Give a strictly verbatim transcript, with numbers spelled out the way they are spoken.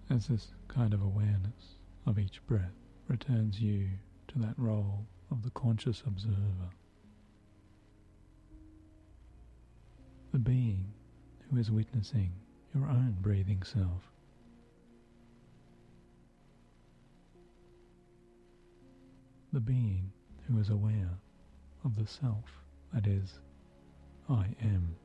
as this kind of awareness of each breath returns you to that role of the conscious observer, the being who is witnessing your own breathing self. The being who is aware of the self that is, I am.